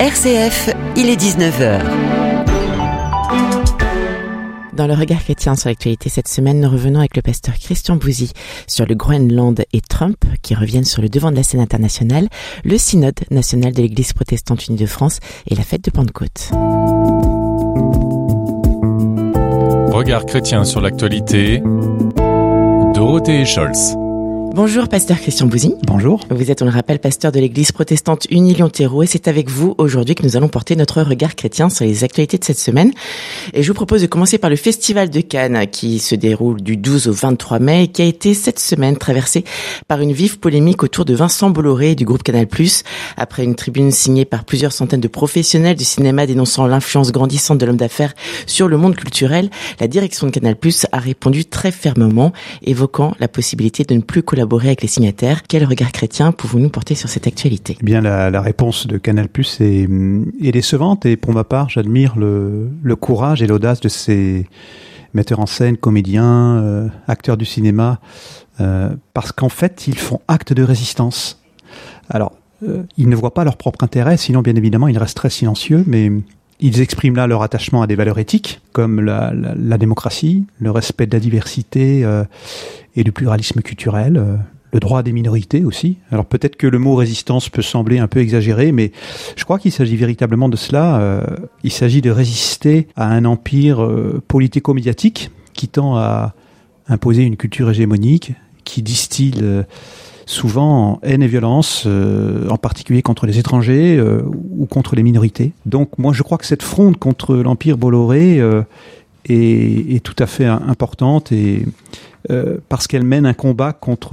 RCF, il est 19h. Dans le regard chrétien sur l'actualité cette semaine, nous revenons avec le pasteur Christian Bouzy sur le Groenland et Trump qui reviennent sur le devant de la scène internationale, le synode national de l'Église protestante unie de France et la fête de Pentecôte. Regard chrétien sur l'actualité, Dorothée Scholz. Bonjour pasteur Christian Bouzy. Bonjour. Vous êtes, on le rappelle, pasteur de l'Église protestante unie Lyon-Terreau et c'est avec vous aujourd'hui que nous allons porter notre regard chrétien sur les actualités de cette semaine. Et je vous propose de commencer par le Festival de Cannes qui se déroule du 12 au 23 mai et qui a été cette semaine traversé par une vive polémique autour de Vincent Bolloré du groupe Canal+. Après une tribune signée par plusieurs centaines de professionnels du cinéma dénonçant l'influence grandissante de l'homme d'affaires sur le monde culturel, la direction de Canal+ a répondu très fermement, évoquant la possibilité de ne plus collaborer avec les signataires. Quel regard chrétien pouvons-nous porter sur cette actualité ? Eh bien, la réponse de Canal+ est décevante et pour ma part, j'admire le courage et l'audace de ces metteurs en scène, comédiens, acteurs du cinéma, parce qu'en fait, ils font acte de résistance. Alors, ils ne voient pas leur propre intérêt, sinon bien évidemment, ils restent très silencieux, mais ils expriment là leur attachement à des valeurs éthiques, comme la démocratie, le respect de la diversité et du pluralisme culturel, le droit des minorités aussi. Alors peut-être que le mot résistance peut sembler un peu exagéré, mais je crois qu'il s'agit véritablement de cela. Il s'agit de résister à un empire politico-médiatique qui tend à imposer une culture hégémonique, qui distille souvent haine et violence, en particulier contre les étrangers ou contre les minorités. Donc moi je crois que cette fronde contre l'Empire Bolloré est tout à fait importante et parce qu'elle mène un combat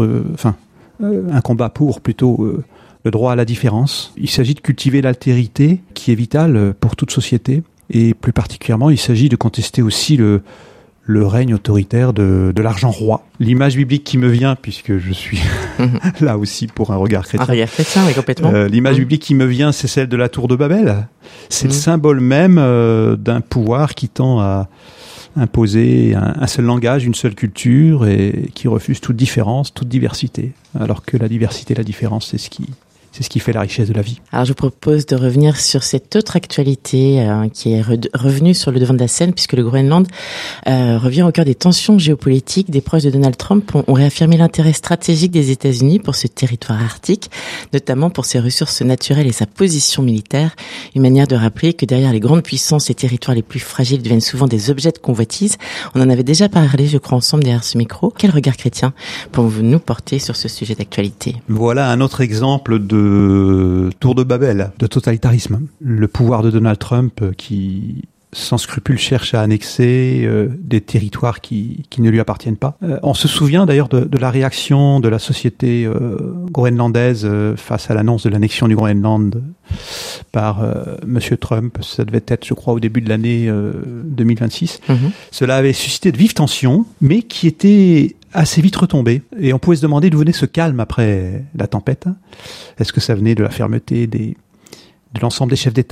un combat pour plutôt le droit à la différence. Il s'agit de cultiver l'altérité qui est vitale pour toute société et plus particulièrement il s'agit de contester aussi le règne autoritaire de l'argent roi. L'image biblique qui me vient, puisque je suis là aussi pour un regard chrétien. Un regard chrétien, oui, complètement. L'image biblique qui me vient, c'est celle de la tour de Babel. C'est le symbole même d'un pouvoir qui tend à imposer un seul langage, une seule culture, et qui refuse toute différence, toute diversité. Alors que la diversité, la différence, c'est ce qui fait la richesse de la vie. Alors je vous propose de revenir sur cette autre actualité qui est revenue sur le devant de la scène puisque le Groenland revient au cœur des tensions géopolitiques. Des proches de Donald Trump ont réaffirmé l'intérêt stratégique des États-Unis pour ce territoire arctique, notamment pour ses ressources naturelles et sa position militaire. Une manière de rappeler que derrière les grandes puissances, les territoires les plus fragiles deviennent souvent des objets de convoitise. On en avait déjà parlé, je crois, ensemble derrière ce micro. Quel regard chrétien pouvons-nous porter sur ce sujet d'actualité ? Voilà un autre exemple de tour de Babel, de totalitarisme. Le pouvoir de Donald Trump qui, sans scrupule, cherche à annexer des territoires qui ne lui appartiennent pas. On se souvient d'ailleurs de la réaction de la société groenlandaise face à l'annonce de l'annexion du Groenland par Monsieur Trump. Ça devait être, je crois, au début de l'année 2026. Cela avait suscité de vives tensions, mais qui étaient assez vite retombé. Et on pouvait se demander d'où venait ce calme après la tempête. Est-ce que ça venait de la fermeté de l'ensemble des chefs d'État